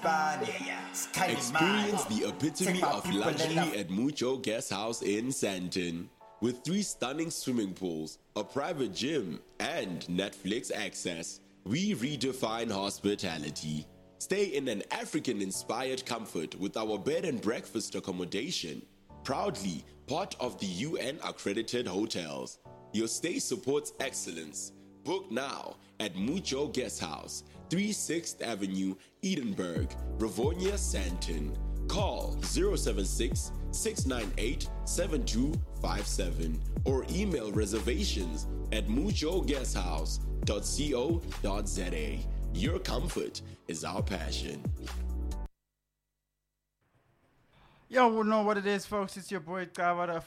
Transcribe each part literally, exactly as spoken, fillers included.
Experience the epitome of luxury at Mucho Guest House in Sandton. With three stunning swimming pools, a private gym, and Netflix access, we redefine hospitality. Stay in an African-inspired comfort with our bed and breakfast accommodation. Proudly part of the U N-accredited hotels. Your stay supports excellence. Book now at Mucho Guest House, thirty-sixth Avenue, Edinburgh, Ravonia, Sandton. Call zero seven six, six nine eight, seven two five seven or email reservations at mucho guest house dot co dot za. Your comfort is our passion. Yo, we know what it is, folks. It's your boy Kavada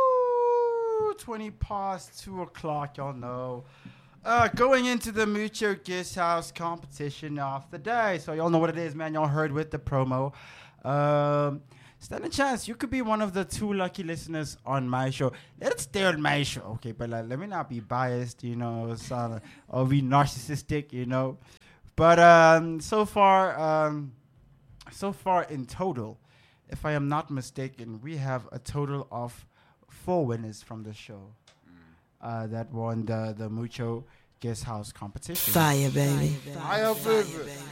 Flow. twenty past two o'clock, y'all know. Uh, going into the Mucho Guest House competition of the day. So y'all know what it is, man. Y'all heard with the promo. Um, stand a chance. You could be one of the two lucky listeners on my show. Let's stay on my show, okay? But like, let me not be biased, you know, sound, or be narcissistic, you know. But um, so far, um, so far in total, if I am not mistaken, we have a total of four winners from the show uh, that won the, the Mucho Guest House competition. Fire, baby. Fire, baby.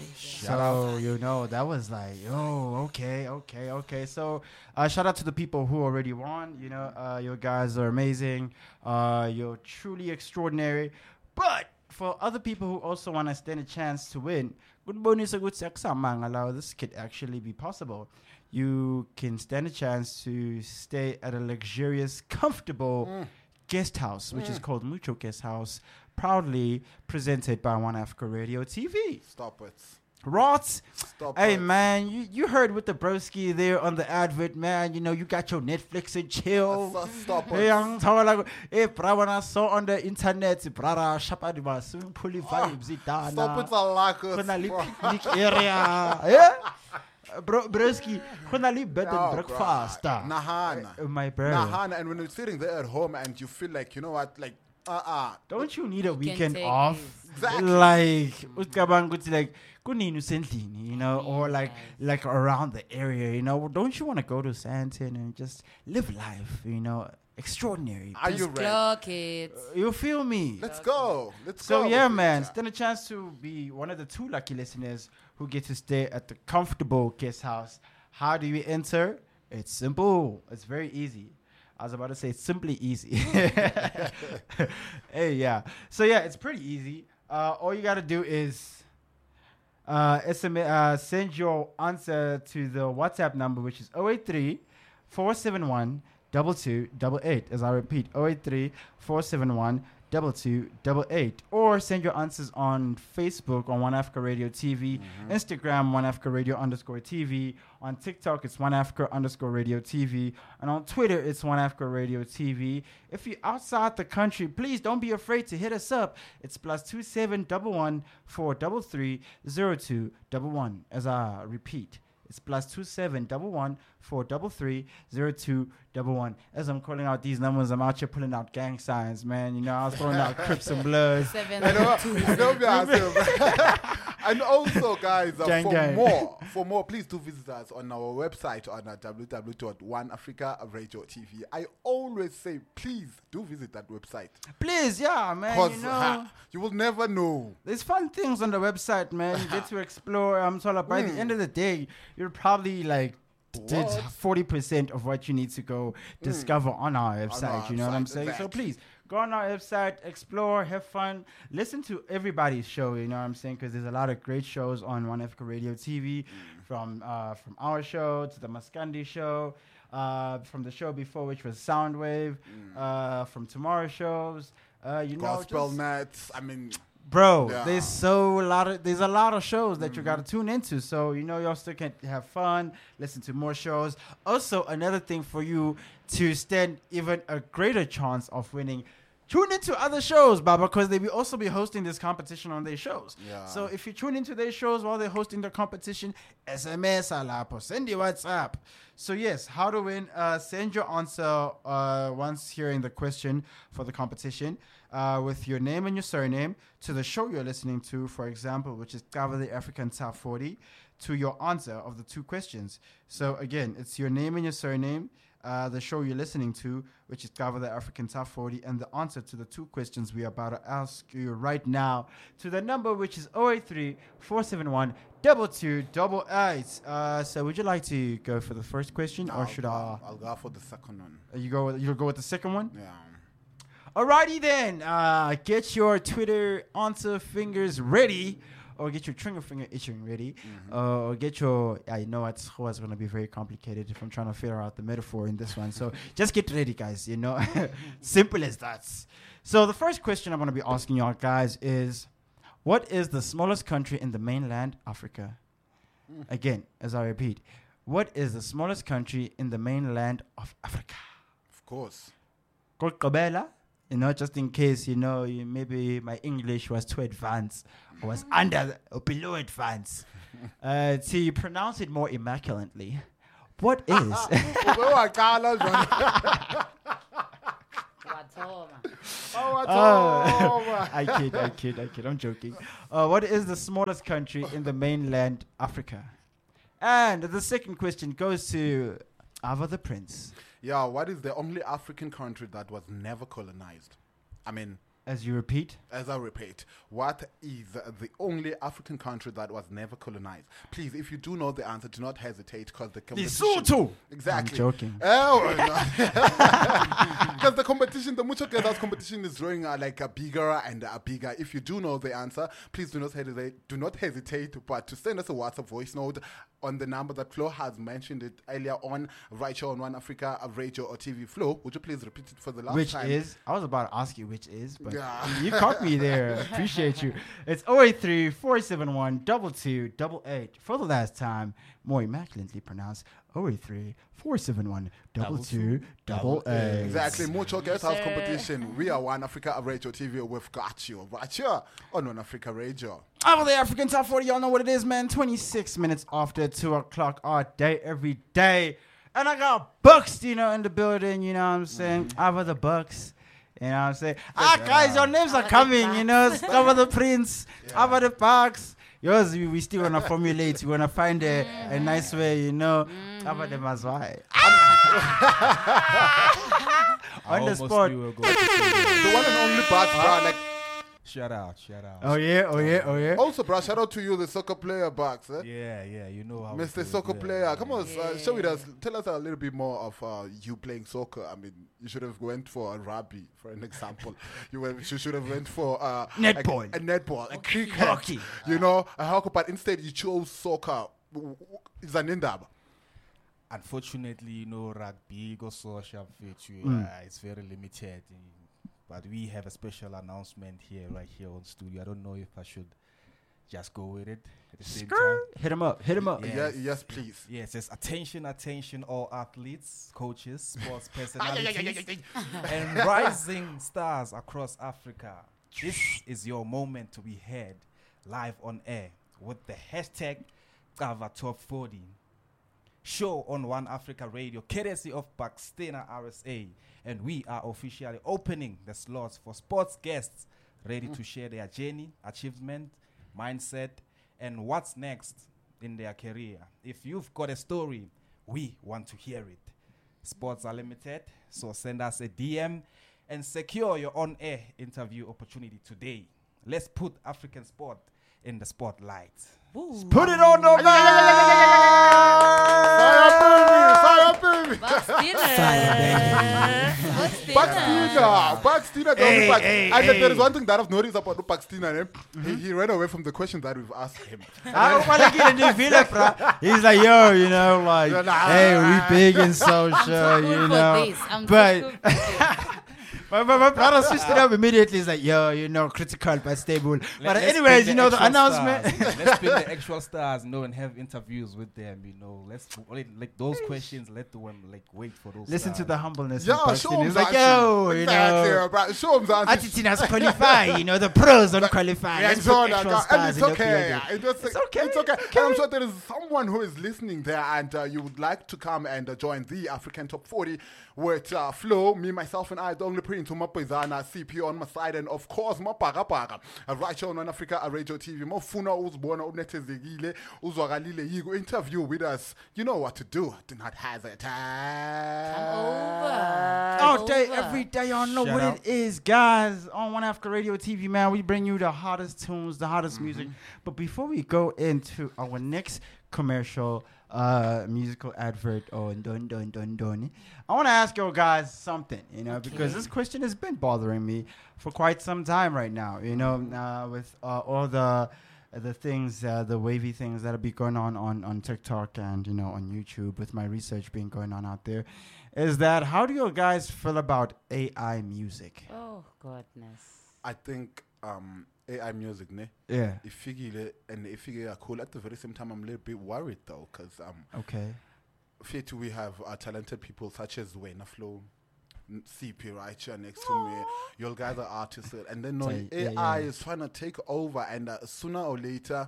So, you know, that was like, oh, okay, okay, okay. So, uh, shout out to the people who already won. You know, uh, you guys are amazing. Uh, you're truly extraordinary. But for other people who also want to stand a chance to win, good bonus, good sex, allow this could actually be possible. You can stand a chance to stay at a luxurious, comfortable mm. guest house, which mm. is called Mucho Guest House, proudly presented by One Africa Radio T V. Stop it. Rots. Stop hey, it. man, you, you heard with the broski there on the advert, man. You know, you got your Netflix and chill. Uh, stop hey, it. I'm talking like, hey, bro, when I saw on the internet, brother, shop at the swimming pool vibes. Oh, stop it, I like it. Picnic area. Yeah? Bro, broski, when I leave bed and Oh, breakfast. God. Nahana. Uh, my bro. Nahana. And when you're sitting there at home and you feel like, you know what, like, uh-uh. Don't you need a You weekend take off? this. Exactly. Like, ucabanga ukuthi like kunini usendlini, you know, or like like around the area, you know. Don't you want to go to Sandton and just live life, you know, extraordinary? Are you ready? Clock it. You feel me? Let's go. Let's So go. yeah, Mafika. man, stand a chance to be one of the two lucky listeners who get to stay at the comfortable guest house. How do you enter? It's simple. It's very easy. I was about to say it's simply easy. Hey, yeah. So yeah, it's pretty easy. Uh, all you gotta do is uh, S M S, uh, send your answer to the WhatsApp number, which is zero eight three, four seven one, two two eight eight. As I repeat, zero eight three, four seven one, two two eight eight. Or send your answers on Facebook on One Africa Radio T V, mm-hmm. Instagram One Africa Radio underscore T V, on TikTok it's One Africa underscore Radio T V, and on Twitter it's One Africa Radio T V. If you're outside the country, please don't be afraid to hit us up. It's plus two seven one one four three three zero two one one. As I repeat, it's plus two seven one one four three three zero two one one. As I'm calling out these numbers, I'm out here pulling out gang signs, man. You know, I was throwing out Crips and Bloods. Seven. I know, I know we are so- and also, guys, uh, Gang, for gang. more, for more, please do visit us on our website on uh, w w w dot one africa radio t v. I always say, please do visit that website. Please, yeah, man. Because You know, ha, you will never know. there's fun things on the website, man. You get to explore. I'm um, so by the end of the day, you're probably like did What? forty percent of what you need to go discover on our website. our You know what I'm website, saying? So exactly. please go on our website, explore, have fun, listen to everybody's show. You know what I'm saying? Because there's a lot of great shows on One Africa Radio T V, from uh, from our show to the Maskandi show, uh, from the show before, which was Soundwave, uh, from tomorrow's shows. Uh, you know, Gospel just- Nets. I mean, Bro, Yeah. there's so a lot of there's a lot of shows that you gotta tune into. So you know y'all still can have fun, listen to more shows. Also, another thing for you to stand even a greater chance of winning, tune into other shows, Baba, because they will also be hosting this competition on their shows. Yeah. So if you tune into their shows while they're hosting the competition, S M S alapo, send your WhatsApp. So yes, how to win? Uh, send your answer uh, once hearing the question for the competition. Uh, with your name and your surname to the show you're listening to, for example, which is Cover the African Top forty, to your answer of the two questions. So again, it's your name and your surname, uh, the show you're listening to, which is Cover the African Top forty, and the answer to the two questions we are about to ask you right now to the number which is zero eight three, four seven one, two two eight eight. Uh, so would you like to go for the first question, or I'll should go, I? I'll go for the second one. You go. With, you'll go with the second one. Yeah. Alrighty then, uh, get your Twitter answer fingers ready, or get your trigger finger itching ready, mm-hmm. uh, or get your, I know it's always going to be very complicated if I'm trying to figure out the metaphor in this one, so just get ready, guys, you know, simple as that. So the first question I'm going to be asking y'all guys is, what is the smallest country in the mainland Africa? Mm. Again, as I repeat, what is the smallest country in the mainland of Africa? Of course. Kokobela? You know, just in case, you know, you, maybe my English was too advanced or was under or below advanced. Uh, to pronounce it more immaculately, what is... uh, I kid, I kid, I kid. I'm joking. Uh, what is the smallest country in the mainland Africa? And the second question goes to Ava the Prince. Yeah, what is the only African country that was never colonized? I mean... As you repeat? As I repeat, what is the only African country that was never colonized? Please, if you do know the answer, do not hesitate, because the competition... Lesotho! Exactly. I'm joking. Oh, because the competition, the Mucho Girls competition is growing uh, like a bigger and a bigger. If you do know the answer, please do not hesitate, do not hesitate but to send us a WhatsApp voice note on the number that Flo has mentioned it earlier on, right here on One Africa Radio or T V. Flo, would you please repeat it for the last which time? Which is, I was about to ask you which is, but yeah. you caught me there. Appreciate you. It's zero eight three, four seven one, two two eight eight. For the last time, more immaculately pronounced, zero eight three, four seven one, two two eight eight. Exactly. Mucho Guest House competition. We are One Africa Radio T V. We've got you right here on One Africa Radio. Over the African Top forty, y'all know what it is, man. twenty-six minutes after two o'clock all day, every day. And I got Bucks, you know, in the building, you know what I'm saying? Mm-hmm. Over the Bucks. You know what I'm saying? Ah, yeah. Guys, your names are coming, you know. Over the Prince, yeah. Over the Bucks. Yours, we, we still want to formulate. We want to find a, a nice way, you know. Mm-hmm. Over the Mazwai. On the spot. The one and only Bucks, bro. Like, Shout out, shout out. Oh yeah, oh yeah, oh yeah. Also, bro, shout out to you, the soccer player, Bucks. Eh? Yeah, yeah, you know how. Mister Soccer player, yeah. Come on, yeah. uh, show us, tell us a little bit more of uh, you playing soccer. I mean, you should have went for a rugby, for an example. you, were, you should have went for uh, netball, a, a netball, a hockey. cricket, hockey. You know, a hockey. But instead, you chose soccer. It's an indab. Unfortunately, you know, rugby go social feature. Mm. Uh, it's very limited. But we have a special announcement here, right here on studio. I don't know if I should just go with it at the same time. Hit him up, hit him up. Yes, yes, yes please. Yes, it's attention, attention, all athletes, coaches, sports personalities, and rising stars across Africa. This is your moment to be heard live on air with the hashtag Cover Top forty. Show on One Africa Radio, courtesy of Baxtina R S A. And we are officially opening the slots for sports guests ready mm. to share their journey, achievement, mindset, and what's next in their career. If you've got a story, we want to hear it. Spots are limited, so send us a D M and secure your on-air interview opportunity today. Let's put African sport in the spotlight. Ooh. Put it on the Baxtina, Baxtina, hey, hey, and hey. There is one thing that I've noticed about Baxtina. Eh? Mm-hmm. He, he ran away from the question that we've asked him. He's like, yo, you know, like, hey, we big and social, you know, but. My, my, my brother switched it up immediately. He's like, yo, you know, critical but stable. Let, but anyways, you know, the announcement. Let's pick the actual stars, you know, and have interviews with them, you know. Let's, like, those questions, let them, like, wait for those Listen stars. to the humbleness. Yeah, show him. He's like, yo, you know. Exactly, show him that. Attitudes qualify, you know, the pros don't qualify. Yeah, Let's put actual and stars it's okay. It's, it's, it's okay. It's okay. okay. And I'm sure there is someone who is listening there and uh, you would like to come and uh, join the African Top forty with uh, Flo, me, myself, and I, the only Prince. speaking to Mapoizana, C P on my side, and of course, Mapagapaka. Right here on One Africa Radio T V. Mofuna uzbona unetezegile, uzwakalile yigo. Interview with us. You know what to do. Do not hesitate. Come over. All Come day, over. every day, y'all know Shout what out. it is, guys. On One Africa Radio T V, man, we bring you the hottest tunes, the hottest Mm-hmm. music. But before we go into our next commercial uh, musical advert, or dun dun dun dun, I want to ask you guys something, you know, because Okay. this question has been bothering me for quite some time right now, you know, uh, with uh, all the the things, uh, the wavy things that have been going on, on on TikTok and, you know, on YouTube, with my research being going on out there, is that how do you guys feel about A I music? Oh, goodness. I think um, A I music, ne? Yeah. Ifigile and ifigile are cool. At the very same time, I'm a little bit worried though, because um, Okay. Fetu, we have uh, talented people such as Wayne Flow, n- C P right here next to me. You guys are artists, and then no, Say- yeah, A I yeah. is trying to take over, and uh, sooner or later,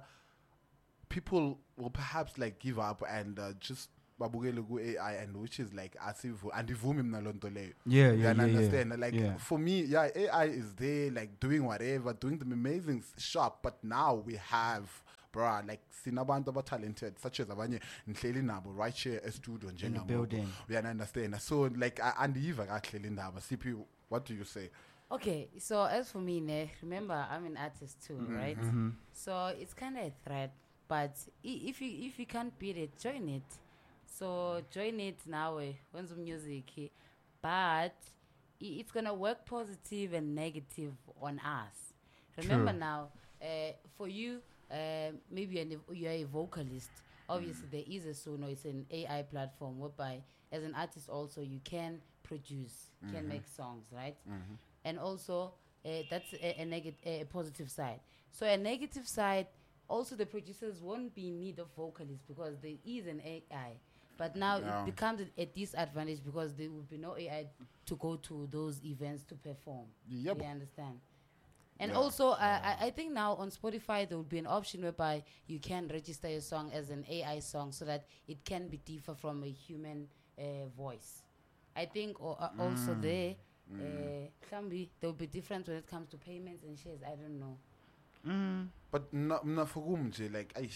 people will perhaps like give up and uh, just babukele ku A I, and which is like asivu andivumi mna lonto leyo. Yeah, You yeah, can yeah, yeah. understand. Like Yeah. for me, yeah, A I is there, like doing whatever, doing the amazing s- shop. But now we have, bruh, like sinabantu aba talented, such as abanye nhleli nabo right here at studio In the njengabo. building. We can understand. So like I andiva kahleli ndaba. C P, what do you say? Okay, so as for me, ne, remember, I'm an artist too, right? Mm-hmm. So it's kind of a threat, but i- if you if you can't beat it, join it. So join it now, eh, when some music, eh, but i- it's gonna work positive and negative on us. Remember True. now, uh, for you, uh, maybe you're, an, you're a vocalist. Obviously, there is a Sono. It's an A I platform whereby, as an artist, also you can produce, can make songs, right? And also, uh, that's a, a negative, a positive side. So a negative side, also the producers won't be in need of vocalists because there is an A I. But now Yeah. it becomes a, a disadvantage because there will be no A I to go to those events to perform. Yep. You understand? And Yeah. also, uh, I, I think now on Spotify there will be an option whereby you can register your song as an A I song so that it can be differ from a human uh, voice. I think o- uh, also there, uh, Klambi, there will be difference when it comes to payments and shares. I don't know. Mm. But na na for kumje, like I,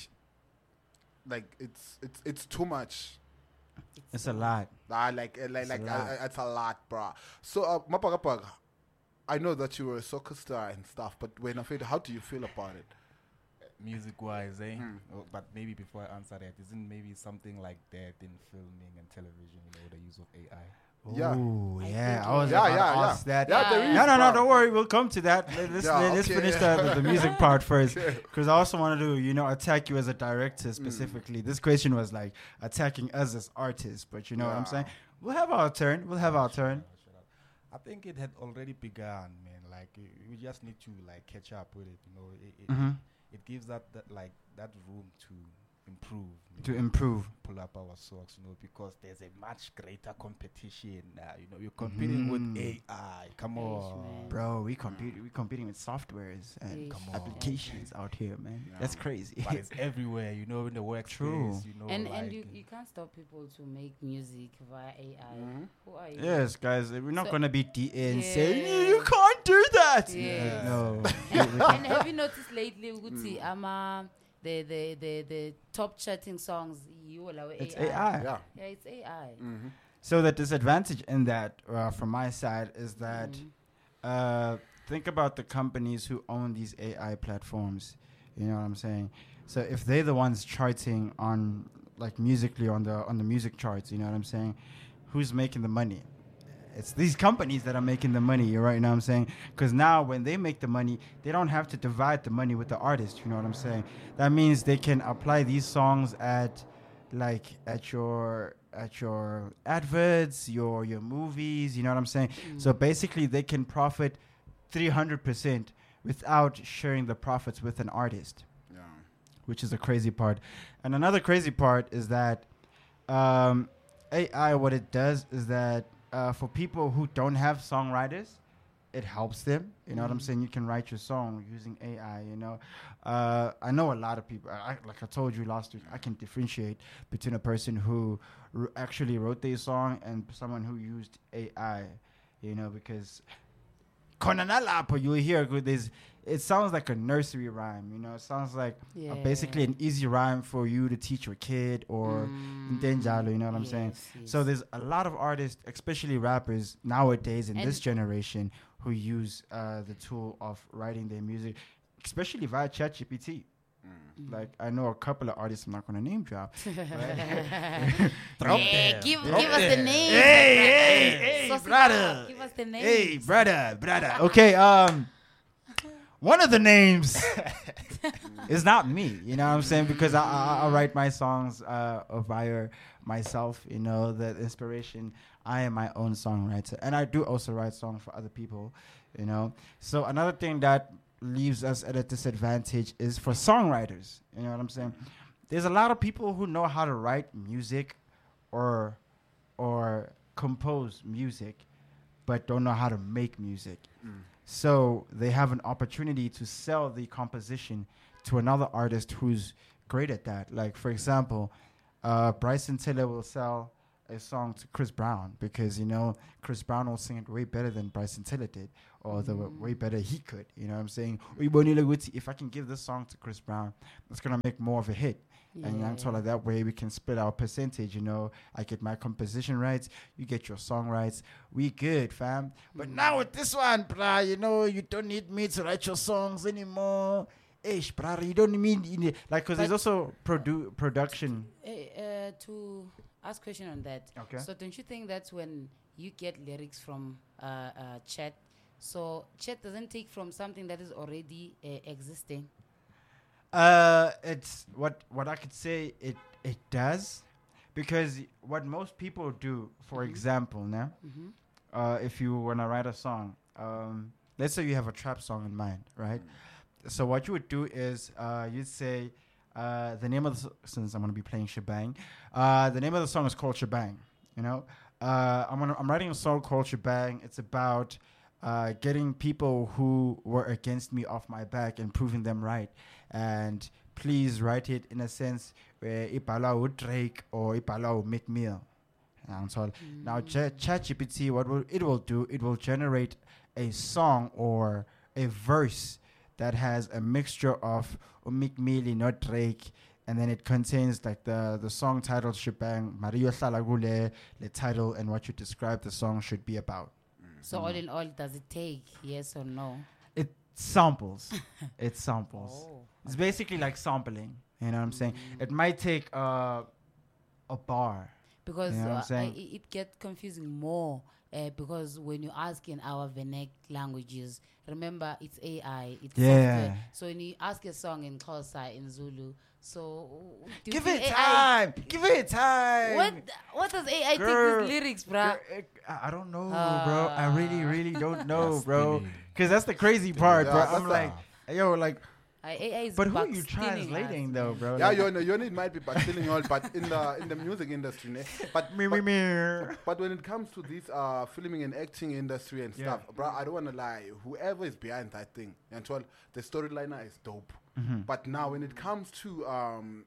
like it's it's it's too much. It's a lot. Ah, like uh, like It's like a uh, lot. uh, it's a lot, bruh. So uh, Mapagapaga, I know that you were a soccer star and stuff, but when I feel, how do you feel about it? Music wise, eh? Mm. Oh, but maybe before I answer that, isn't maybe something like that in filming and television, you know, the use of A I? Yeah. Ooh, I yeah. think I was it- Yeah, about yeah, to yeah. ask that. Yeah, there Yeah. is, No, no, no, bruh. don't worry. We'll come to that. Let- Let's, Yeah, let- let's okay. finish the, the, the music part first. Because I also wanted to, you know, attack you as a director specifically. This question was like attacking us as artists. But you know what I'm Yeah. saying? We'll have our turn. We'll have our turn. Shut up. I think it had already begun, man. Like y- we just need to like catch up with it. You know, it it, Mhm. it gives that, that like that room to improve. you To know, improve. pull up our socks, you know, because there's a much greater competition now. You know, you're competing with Mhm. A I. Come Yes, on, man. Bro, we compete. We competing with softwares and Yes, Come on. applications out here, man. Yeah. That's crazy. But it's everywhere, you know, in the workspace. True. You know, and like and you, you can't stop people to make music via A I. Mhm. Who are you? Yes, guys, we're not So- gonna be D N Yeah. saying "You- you can't do that. Yes. No. And, and have you noticed lately, Uguti, um, the, the, the, the top chatting songs, you allow It's A I. A I. Yeah. Yeah, it's A I. Mm-hmm. So the disadvantage in that, uh, from my side, is that Mm. uh, think about the companies who own these A I platforms. You know what I'm saying? So if they're the ones charting on, like musically on the on the music charts, you know what I'm saying? Who's making the money? It's these companies that are making the money. You right, you know what I'm saying? Because now when they make the money, they don't have to divide the money with the artist. You know what I'm saying? That means they can apply these songs at, like at your at your adverts, your your movies. You know what I'm saying? So basically, they can profit three hundred percent without sharing the profits with an artist, Yeah. which is a crazy part. And another crazy part is that um, A I, what it does is that uh, for people who don't have songwriters, it helps them. You know what I'm saying? You can write your song using A I, you know. Uh, I know a lot of people, I, like I told you last week, I can differentiate between a person who r- actually wrote their song and someone who used A I, you know, because khona nalapho you'll hear good. There's it sounds like a nursery rhyme, you know. It sounds like Yeah. uh, basically an easy rhyme for you to teach your kid or intenjalo, you know what I'm saying? Yes, yes. So there's a lot of artists, especially rappers nowadays in And- this generation, who use uh, the tool of writing their music, especially via ChatGPT. Like I know a couple of artists I'm not gonna name drop. Yeah, give, give us the name. Hey, hey, hey, Saucy brother. Bob, give us the name. Hey, brother, brother. Okay, um, one of the names is not me. You know what I'm saying? Because I, I, I write my songs uh, via myself. You know, the inspiration. I am my own songwriter, and I do also write songs for other people. You know, so another thing that leaves us at a disadvantage is for songwriters. You know what I'm saying? There's a lot of people who know how to write music, or or compose music, but don't know how to make music. So they have an opportunity to sell the composition to another artist who's great at that. Like, for example, uh, Bryson Tiller will sell a song to Chris Brown because, you know, Chris Brown will sing it way better than Bryson Tiller did, or the w- way better he could. You know what I'm saying? Uyibonile ukuthi if I can give this song to Chris Brown, it's going to make more of a hit. And Yeah. I'm told like that way we can split our percentage, you know. I get my composition rights, you get your song rights. We good, fam. But now with this one, brah, you know, you don't need me to write your songs anymore. Ish, brah, you don't need me. Like, because there's But- also produ- production. Hey, uh, to ask question on that. Okay. So don't you think that's when you get lyrics from uh, uh, chat? So chat doesn't take from something that is already uh, existing. Uh, it's what what I could say. It it does, because what most people do, for example, now, uh, if you wanna write a song, um, let's say you have a trap song in mind, right? So what you would do is uh, you'd say uh, the name of the so- since I'm gonna be playing Shebang, uh, the name of the song is called Shebang. You know, uh, I'm gonna, I'm writing a song called Shebang. It's about uh, getting people who were against me off my back and proving them right. And please write it in a sense where ibhala would Drake or ibhala would Meek Mill. And so now Ch- ChatGPT, what will it will do? It will generate a song or a verse that has a mixture of Meek Mill, not Drake, and then it contains like the the song title Shebang, Mario Salagule, the title and what you describe the song should be about. So all in all, does it take yes or no? It samples. It samples. Oh. It's basically like sampling. You know what I'm saying? It might take uh, a bar. Because You know what I'm uh, I, saying? it, it gets confusing more uh, because when you ask in our vernac languages, remember it's A I, it's Yeah. software. So when you ask a song in Xhosa, in Zulu, so do you Give think it A I time. Give it time. What what does A I Girl, take these lyrics, bruh? Girl, it- I I don't know, bro. I really, Ah. really don't know, That's bro. spinning. Because that's the crazy part, Yeah, bro. that's I'm like, yo, like, Uh, A I is but who buck are you stealing translating us, though, man. bro? Yeah, Like, you know, you know, it might be backstealing all, but in the in the music industry, ne? But me, me, but, me. but when it comes to this uh filming and acting industry and Yeah. stuff, bro, I don't wanna lie. Whoever is behind that thing, and well, the storyliner is dope. Mm-hmm. But now when it comes to um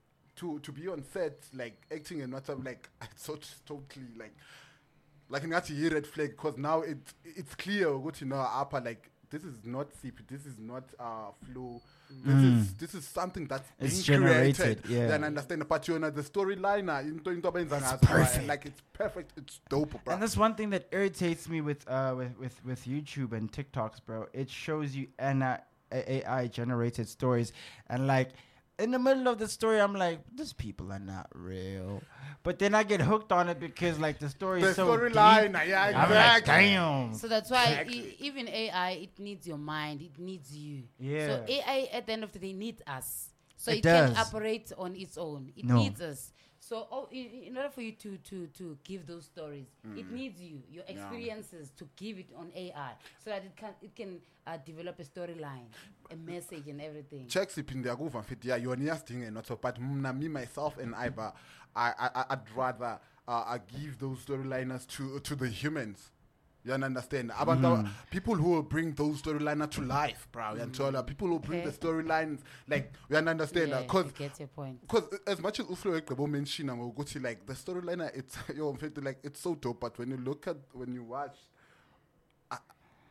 to to be on set, like acting and what's up, like it's so totally like like not a red flag because now it it's clear what you know upper like this is not C P, this is not uh flow. This is this is something that's being Mm. It's generated, created. yeah. Then understand, but you know the storyline, uh, into into it's perfect. like it's perfect, it's dope, bro. And that's one thing that irritates me with uh with, with, with YouTube and TikToks, bro. It shows you an uh, A I generated stories, and like in the middle of the story, I'm like, these people are not real. But then I get hooked on it because like the story The is so storyline, deep. yeah, I'm like, exactly. damn. So that's why Exactly. e- even A I, it needs your mind, it needs you. Yeah. So A I at the end of the day needs us. So It it, can does. operate on its own. It No. needs us. So oh, in, in order for you to, to, to give those stories, Mm. it needs you, your experiences to give it on A I so that it can it can uh, develop a storyline, a message and everything. Check siphinde akuva mfethu yeah yona iyadinga not so but mna me myself and I but I I I- I'd rather uh, I give those storyliners to to the humans. You understand? Abantu aba- people who will bring those storyliner to life, bro. And so like, people who bring Okay. the storylines like you understand Yeah, because I get your point. because as much as Uflo Egbo mentioned ngokuthi like the storyliner it's yo mfethu like it's so dope but when you look at when you watch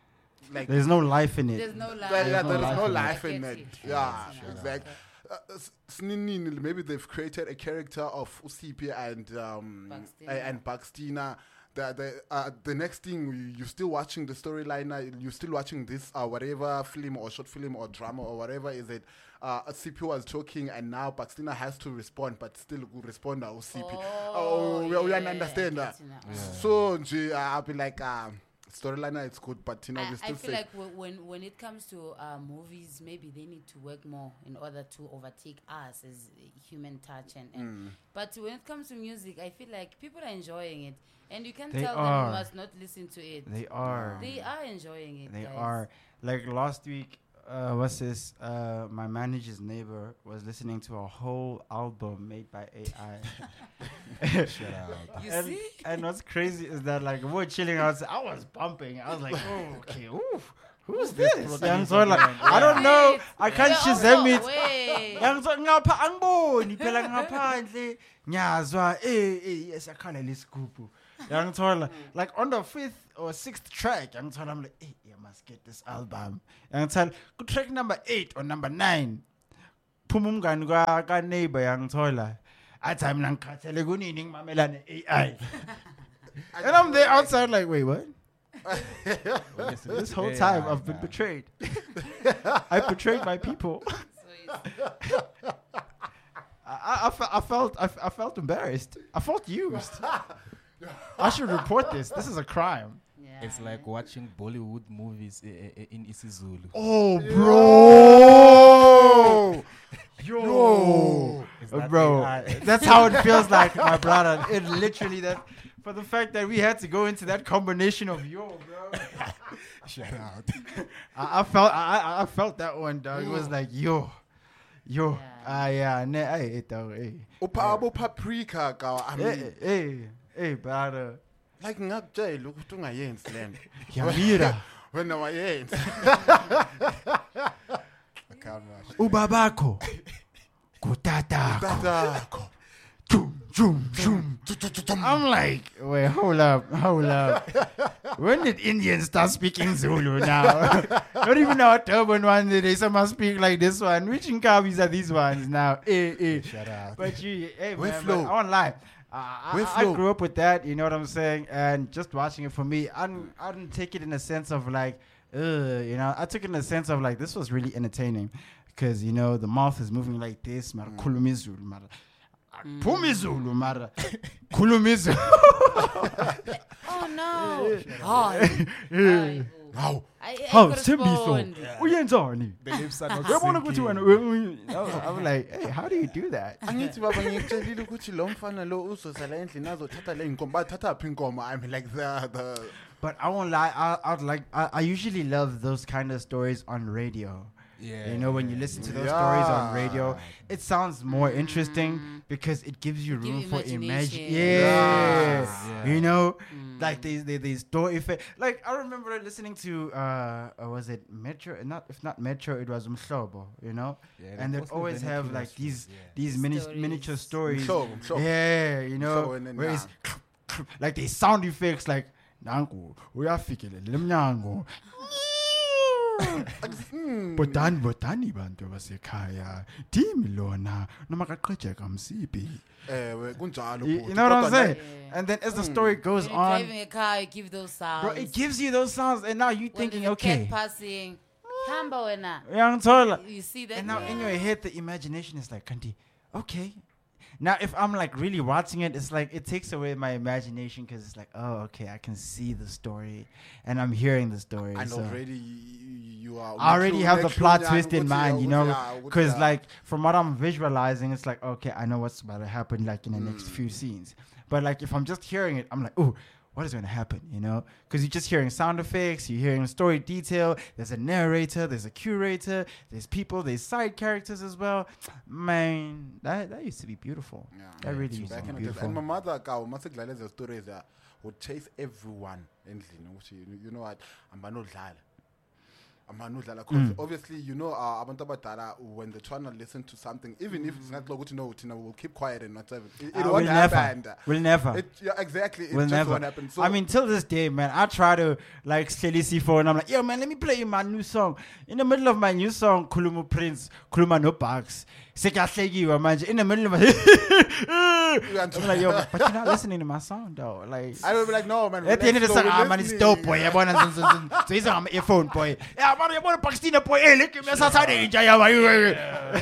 like There's no life in it. There's no life. there, yeah, no there is life no in it. life I in get it. it. Yeah, Yes, you know. exactly. Uh, s- Sninini, maybe they've created a character of Usipi and um Buxtina. a- and Buxtina. The the uh, the next thing you- you're still watching the storyline. uh, You're still watching this uh, whatever film or short film or drama or whatever is it. Uh, C P was talking and now Buxtina has to respond, but still will respond to C P. Oh, we, we yeah, understand I that. get you now. So nje, uh, I'll be like, um, storyline it's good, but you know, I, we I still feel say. like w- when when it comes to uh, movies, maybe they need to work more in order to overtake us as human touch and, and Mm. but when it comes to music, I feel like people are enjoying it, and you can They tell are. them you must not listen to it. They are. They are enjoying it. They guys. are. Like last week, uh, what's this? Uh, my manager's neighbor was listening to a whole album made by A I. Shut out. You and, see? and what's crazy is that like we we're chilling outside. I was bumping. I was like, oh, okay, oof. Who's this? producer Young so like, man? I don't know. I can't Yeah, shazam also, it. wait. Young so ngapha angiboni phela ngaphandle. Nyazwa eh eh yes akhala lesigubu. Young so like on the fifth or sixth track, young so I'm like, hey, you must get this album. Young so good track number eight or number nine. Phuma umngani ka ka neighbor young thola. Athi mina ngikhathele kunini ngimamelane A I. And I'm there outside like, wait, what? This whole time I've been betrayed. I betrayed my people. So it's- I, I, I, fe- I felt I, f- I felt embarrassed. I felt used. I should report this. This is a crime. yeah. It's like watching Bollywood movies i- i- in isiZulu. Oh, bro. Yo, Is that bro, A I? that's how it feels like, my brother. It literally that for the fact that we had to go into that combination of yo, bro. Shut out. I, I felt I, I I felt that one, dog. It was like yo, yo. Yeah. Ah yeah, ne, hey, dog, hey, Upa abo paprika ka. I hey, mean, hey, hey, brother. like ngakutshela ukuthi ungayenzi lento. Yamira, Wena wayenza. ubabako, kutata. Tatakho. Zoom, zoom, zoom. I'm like, wait, hold up, hold up. When did Indians start speaking Zulu now? Not even our turban ones, they somehow speak like this one. Which Nkabis are these ones now? Eh, eh. Shut out. But you, hey, We man, flow. but I won't lie. Uh, I, We I flow. grew up with that, you know what I'm saying? And just watching it for me, I didn't, I didn't take it in a sense of like, uh, you know, I took it in a sense of like, this was really entertaining. Because, you know, the mouth is moving like this. Mara, khuluma isiZulu, mara. Phuma isiZulu, mara. Khuluma isiZulu. Oh no! Hi. Eh. Hawu. I, I Hawu, could Sthembiso, respond. uyenzani? The lips are not Uyabona ukuthi syncing. wena we- we- I was- I was like, hey, how do you do that? Angithi baba ngikutshelile ukuthi lo mfana lo uzosala endlini azothatha le inkomo. Bathatha phi inkomo? I'm like the the But I won't lie, I, I'd like, I, I usually love those kind of stories on radio. Yeah. You know, when you listen to those stories on radio, it sounds more interesting because it gives you Give room you for imagine. imagination. Yeah. Yeah. You know, Mm. like these they, these story effect. Like I remember listening to uh, uh was it Metro? Not if not Metro, it was Umhlobo. You know, Yeah, and that they was the always have vernacular like stuff, these yeah. these mini Stories. miniature stories. Mhlobo, mhlobo. Yeah, you know, Mhlobo, and then, where it's yeah. like they sound effects like nangu uyafikelela emnyango. Mm. Botani botani bantu basekhaya. Team lona noma kaqedeka msibi. Ewe kunjalo. You, bhuti. you know what I'm Kodwa saying? Yeah. And then as the story goes When you're on, driving a car, you give those sounds. bro, it gives you those sounds, and now you when thinking, there's a cat okay, passing, hamba wena. young toilet. You see that? And now in Yeah. your head, the imagination is like, Kanti, okay. Now, if I'm like really watching it, it's like it takes away my imagination because it's like, oh, okay, I can see the story and I'm hearing the story. And so already you, you are. I already have the plot twist in mind, you know, because because like from what I'm visualizing, it's like, okay, I know what's about to happen like in the next few scenes. But like if I'm just hearing it, I'm like, oh, what is going to happen, you know? Because you're just hearing sound effects, you're hearing story detail, there's a narrator, there's a curator, there's people, there's side characters as well. Man, that, that used to be beautiful. Yeah. That really used Back to in be the days. beautiful. And my mother, kawu, masekudlala ezo stories that would chase everyone endlini ukuthi you know what, amba nodlala. Amanudlala, because obviously, you know, uh, abantu abadala, when they're trying to listen to something, even if it's not like, you know, we'll keep quiet and not it, it Uh, won't we'll never. happen. We'll never. It, yeah, exactly. It We'll just never. won't happen. So I mean, till this day, man, I try to like steady C four and I'm like, yo, man, let me play you my new song. In the middle of my new song, Kulumu Prince, Kuluma No Bugs. Sekahlekiwe manje. In the middle of my I'm like, yo, but you're not listening to my song though. Like, I will be like, no, man. at the end of the relax, song, no, ah, man, it's listening. dope, boy. Yeah, boy. So, so, so, so he's on my earphone, boy. Yeah, man, you're Pakistani, boy. Hey, look at me, that's how they enjoy it.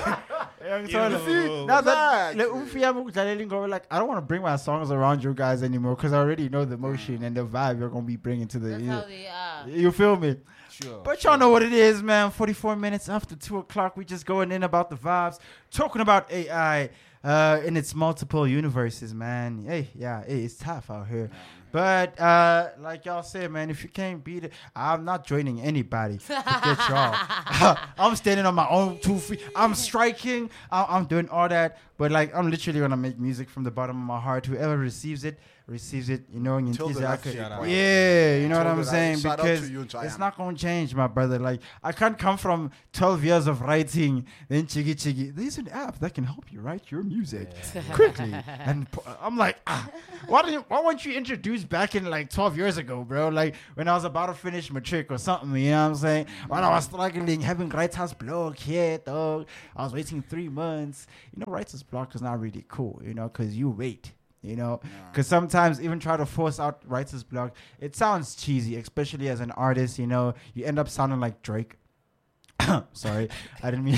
See, Now that relax. like, umfiyami ukudlalela ingoma, like, I don't want to bring my songs around you guys anymore because I already know the motion and the vibe you're gonna be bringing to the. That's You, how they are. you feel me? Sure. But y'all know what it is, man. forty-four minutes after two o'clock, we just going in about the vibes, talking about A I uh, in its multiple universes, man. Hey, yeah, hey, it's tough out here. But uh, like y'all said, man, if you can't beat it, I'm not joining anybody. Forget y'all. I'm standing on my own two feet. I'm striking. I- I'm doing all that. But like, I'm literally gonna make music from the bottom of my heart. Whoever receives it, receives it. You know, and Till the I last could- shit, out. boy. yeah, you know what Till I'm the last- saying? shout out Because to you, Giant. it's not gonna change, my brother. Like, I can't come from twelve years of writing, then chiggy chiggy. There's an app that can help you write your music quickly. And p- I'm like, ah, why don't you, why weren't you introduced back in like twelve years ago, bro? Like when I was about to finish matric or something, you know what I'm saying? When I was struggling, having writer's block here, dog. I was waiting three months. You know, writer's block is not really cool, you know, because you wait. You know, because sometimes even try to force out writer's block, it sounds cheesy, especially as an artist. You know, you end up sounding like Drake. Sorry, I didn't mean.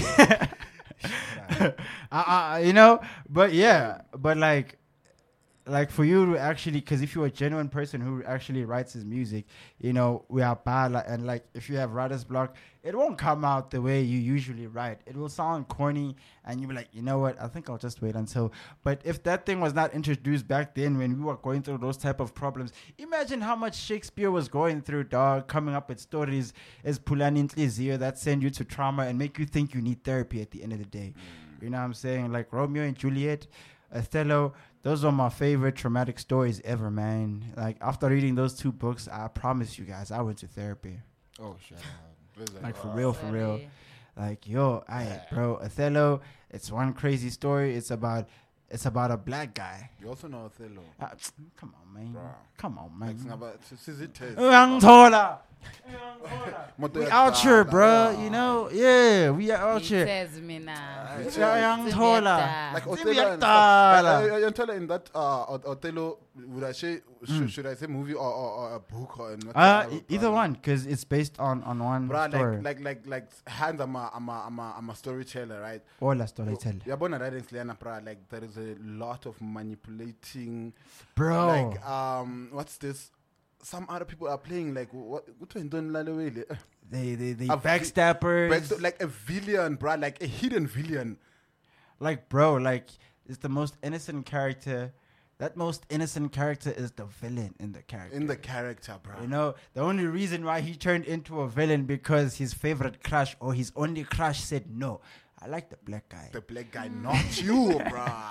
uh, uh, you know, but yeah, but like, like for you to actually, because if you're a genuine person who actually writes his music, you know, we are bad, like, and like if you have writer's block, it won't come out the way you usually write. It will sound corny, and you'll be like, you know what, I think I'll just wait until. But if that thing was not introduced back then when we were going through those type of problems, imagine how much Shakespeare was going through, dog, coming up with stories as Pulani Inhliziyo that send you to trauma and make you think you need therapy at the end of the day. You know what I'm saying? Like Romeo and Juliet, Othello, those are my favorite traumatic stories ever, man. Like after reading those two books, I promise you guys, I went to therapy. Oh, shit. Like for real, for real. Sorry. Like yo, I bro, Othello. It's one crazy story. It's about it's about a black guy. You also know Othello. Uh, come on, man. Bruh. Come on, Like, man. ngaba- sizithe. Uyangithola. Moto We ya out here, kuqala, bro. yeah. You know, yeah, we are out It here. says me now. Uyangithola. Like Zibi Othello and yakudala. stuff. Like, uh, Othello in that uh, Ot- Othello, would I say, should, should I say movie or, or, or a book or not? Uh, e- either one, because it's based on on one Bruh, story. like, like, like, like, Hans, I'm a, I'm a, I'm a, I'm a storyteller, right? Or la storyteller. Yeah, born writing Sliana, bruh, like, there is a lot of manipulating. Bro. Like, um, what's this? Some other people are playing, like, what, what we don't like, They they they A vi- backstabbers. like a villain, bruh, like a hidden villain. Like bro, like it's the most innocent character. That most innocent character is the villain in the character. In the character, bro. You know, the only reason why he turned into a villain because his favorite crush or his only crush said no. I like the black guy. The black guy, not you, bruh.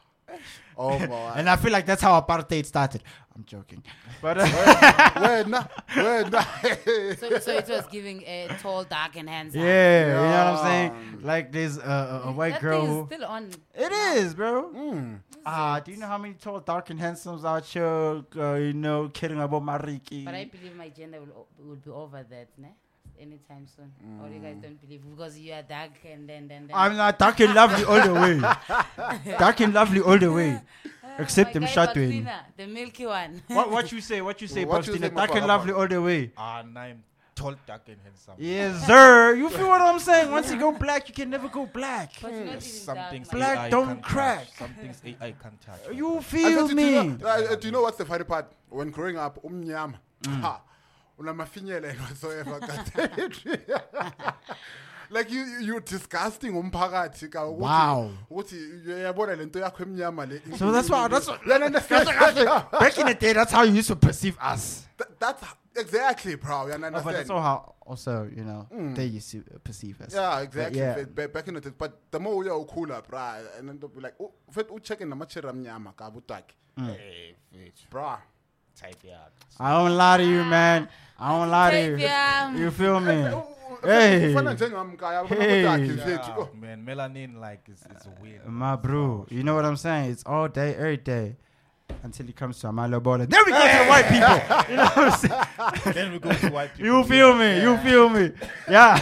Oh boy. And I feel like that's how apartheid started. I'm joking. But uh, Where nah, where nah. So, so it was giving a tall, dark, and handsome. yeah, you know what I'm Yeah. saying? Like there's a, a, a white that girl thing who is still on. it is, bro. Mm. Ah, do you know how many tall, dark, and handsomes out here, uh, you know, kidding about Mariki? But I believe my gender will o- will be over that, ne? Anytime soon. Or you guys don't believe because you are dark and then then. then I'm not dark and lovely all the way. Dark and lovely all the way. Ah, Except my them guy shadowing. Baxina, the milky one. What what you say? What you say, What you Baxina? say, Dark and Mapapa? lovely all the way. And I'm tall, dark, and handsome. Yes, sir. You feel what I'm saying? Once you go black, you can never go black. But you're not even Some dark, things my Black A I don't can't crack. touch. Some things A I can't touch. You I feel said, do, you me? know, uh, do you know what's the funny part? When growing up, umnyama. Mm. Ha. Unamafinyela and whatsoever. God. Like you, you- you're disgusting umphakathi ka ukuthi- Wow. ukuthi uyabona lento yakho emnyama le. So that's why that's what, You understand? back in the day. That's how you used to perceive us. Th- That's exactly, bro. You Oh, but understand? that's all how also you know they used to perceive us. Yeah, exactly. yeah. Ba- ba- Back in the day, but the more you ukhula, bra, and then they'll be like, oh, fet uchecking namachera mnyama ka butaki, Mm. Hey, bitch. bra. type it out. I don't lie to you, man. I don't lie to you. Yeah. You feel me? Hey. Ufana njengamgaya, abona Hey. kodwa Yeah, akhe mfethu. man, melanin like is is a weird. My bro, you know what I'm saying? It's all day, every day. Until he comes to Amalo Bola. Then we go to the white people. You know what I'm saying? Then we go to white people. You feel me? You feel me? Yeah.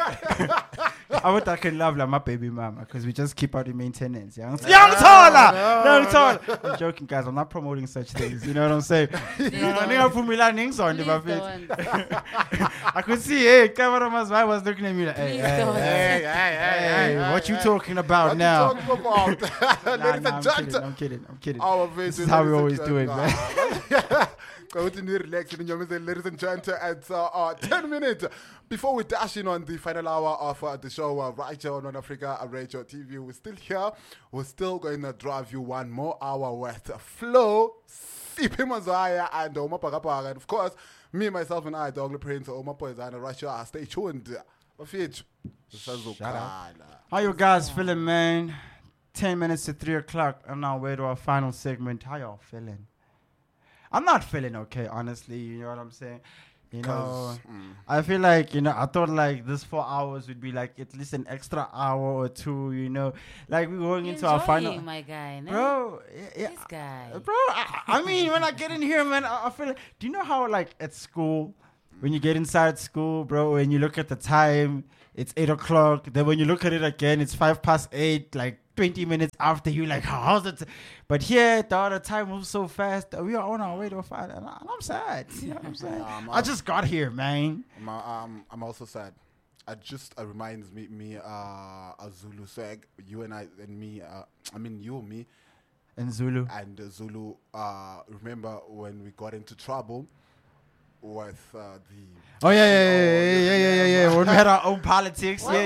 I would I can love like my baby mama because we just keep out the maintenance. Yeah, young taller, young taller. I'm joking, guys. I'm not promoting such things. You know what I'm saying? Please You know, I don't. think I put me like nings on Please my face. don't. I could see, hey, camera man's wife was looking at me like, hey, Please hey, don't. hey, Hey, hey, hey, hey, hey, what you hey. talking about What now? you talking about? Nah, Ladies nah, and I'm kidding, gentlemen. I'm kidding, I'm kidding. Our This vision, is how we ladies always and do it, man. gentlemen. Go to new relax, ladies and gentlemen. It's uh, uh, ten minutes before we dash in on the final hour of uh, the show uh, right here on One Africa uh, Radio T V. We're still here. We're still going to drive you one more hour with uh, Flow, Siphi Mazaya, and Oma Pagapag. And of course, me, myself, and I, Dogly Prince, Oma Poizana, Russia. Stay tuned. Bafethu. How you guys feeling, man? Ten minutes to three o'clock. I'm now way to our final segment. How y'all feeling? I'm not feeling okay, honestly. You know what I'm saying? You know, 'Cause, mm. I feel like, you know, I thought like this four hours would be like at least an extra hour or two, you know. Like we're going into our final. Enjoying, my guy. No? Bro, yeah, yeah, This guy. bro, I, I mean, when I get in here, man, I, I feel like, do you know how like at school, when you get inside school, bro, and you look at the time, it's eight o'clock. Then when you look at it again, it's five past eight, like twenty minutes after you, like, how's it? But here, the other time moves so fast that we are on our way to a final. And I- I'm sad. You know what I'm saying? Um, I just got here, man. I'm, uh, um, I'm also sad. It just uh, reminds me, me, uh, a Zulu swag. You and I, and me. Uh, I mean, you, me, In Zulu. and uh, Zulu. Uh, remember when we got into trouble with uh, the. Oh, yeah, yeah, yeah, yeah, yeah, yeah, yeah, yeah. When we had our own politics. Yeah,